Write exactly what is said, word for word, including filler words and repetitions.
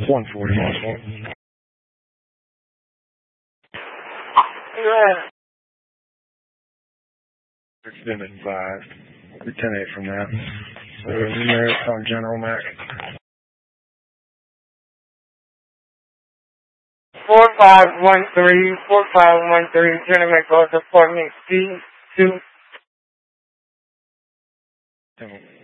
one forty. Yeah. It's been advised. We ten eight from that. So, numerics on General Mac. Four five one three, four five one three, General Mac goes to Fort Mix C two.